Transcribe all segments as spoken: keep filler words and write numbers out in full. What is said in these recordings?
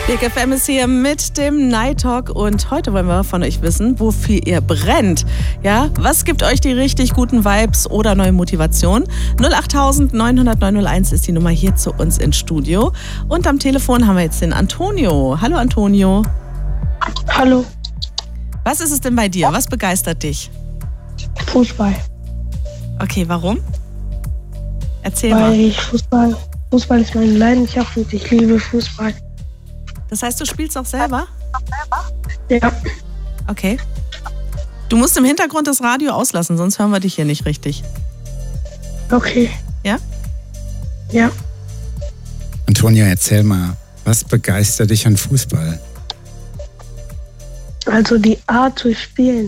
Big F M ist hier mit dem Night Talk und heute wollen wir von euch wissen, wofür ihr brennt. Ja, was gibt euch die richtig guten Vibes oder neue Motivation? null acht neun null null neun null eins ist die Nummer hier zu uns ins Studio. Und am Telefon haben wir jetzt den Antonio. Hallo Antonio. Hallo. Was ist es denn bei dir? Was begeistert dich? Fußball. Okay, warum? Erzähl Weil mal. ich Fußball, Fußball ist meine Leidenschaft und ich liebe Fußball. Das heißt, du spielst auch selber? Ja. Okay. Du musst im Hintergrund das Radio auslassen, sonst hören wir dich hier nicht richtig. Okay. Ja? Ja. Antonia, erzähl mal, was begeistert dich an Fußball? Also die Art zu spielen.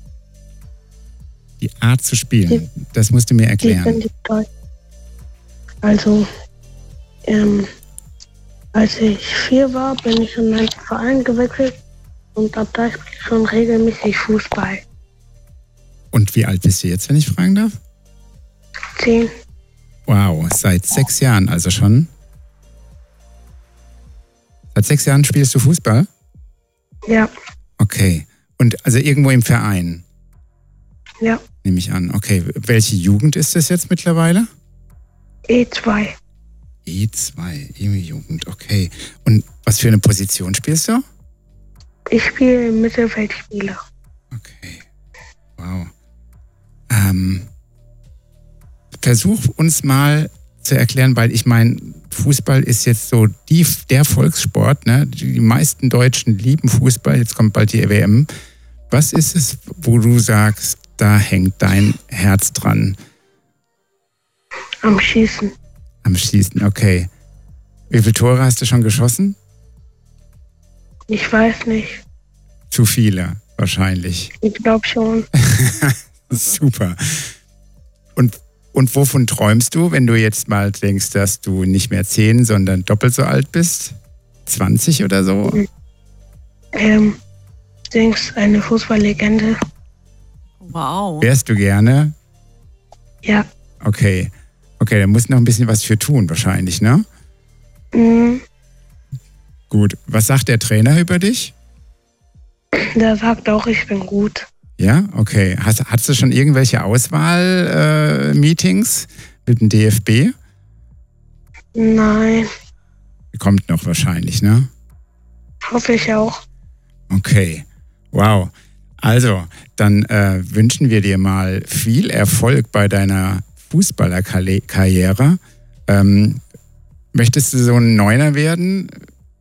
Die Art zu spielen, das musst du mir Die erklären. finde ich toll. Also, ähm, als ich vier war, bin ich in einen Verein gewechselt und ab da spiele ich schon regelmäßig Fußball. Und wie alt bist du jetzt, wenn ich fragen darf? Zehn. Wow, seit sechs Jahren also schon? Seit sechs Jahren spielst du Fußball? Ja. Okay. Und also irgendwo im Verein? Ja. Nehme ich an. Okay. Welche Jugend ist das jetzt mittlerweile? E zwei. E zwei, E-Jugend, okay. Und was für eine Position spielst du? Ich spiele Mittelfeldspieler. Okay. Wow. Ähm, versuch uns mal zu erklären, weil ich meine, Fußball ist jetzt so die, der Volkssport, ne? Die meisten Deutschen lieben Fußball, jetzt kommt bald die W M. Was ist es, wo du sagst, da hängt dein Herz dran? Am Schießen. Am Schießen, okay. Wie viele Tore hast du schon geschossen? Ich weiß nicht. Zu viele, wahrscheinlich. Ich glaube schon. Super. Und, und wovon träumst du, wenn du jetzt mal denkst, dass du nicht mehr zehn, sondern doppelt so alt bist? zwanzig oder so? Ähm, Dings, eine Fußballlegende. Wow. Wärst du gerne? Ja. Okay. Okay, da musst du noch ein bisschen was für tun, wahrscheinlich, ne? Mhm. Gut. Was sagt der Trainer über dich? Der sagt auch, ich bin gut. Ja, okay. Hast, hast du schon irgendwelche Auswahl-Meetings äh, mit dem D F B? Nein, Kommt noch wahrscheinlich, ne? hoffe ich auch. Okay. Wow. Also, dann äh, wünschen wir dir mal viel Erfolg bei deiner Fußballerkarriere. Ähm, möchtest du so ein Neuner werden?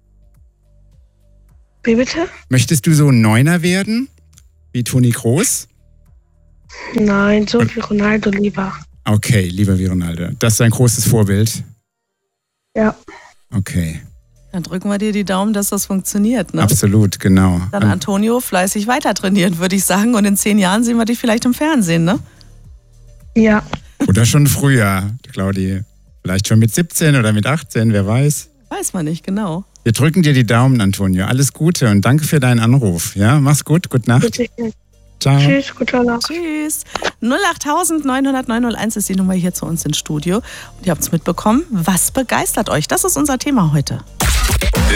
Wie bitte? Möchtest du so ein Neuner werden? Wie Toni Kroos? Nein, so wie Ronaldo lieber. Okay, lieber wie Ronaldo. Das ist ein großes Vorbild. Ja. Okay. Dann drücken wir dir die Daumen, dass das funktioniert. Ne? Absolut, genau. Dann Antonio fleißig weiter trainieren, würde ich sagen. Und in zehn Jahren sehen wir dich vielleicht im Fernsehen, ne? Ja. Oder schon früher, Claudi. Vielleicht schon mit siebzehn oder mit achtzehn, wer weiß. Weiß man nicht, genau. Wir drücken dir die Daumen, Antonio. Alles Gute und danke für deinen Anruf. Ja, mach's gut, gute Nacht. Bitte. Ciao. Tschüss, gute Nacht. Tschüss. null acht neun null null neun null eins ist die Nummer hier zu uns ins Studio. Und ihr habt es mitbekommen. Was begeistert euch? Das ist unser Thema heute.